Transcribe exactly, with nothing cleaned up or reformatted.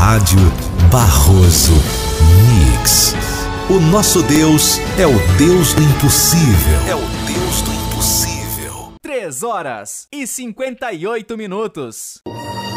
Rádio Barroso Mix. O nosso Deus é o Deus do impossível. É o Deus do impossível. Três horas e cinquenta e oito minutos.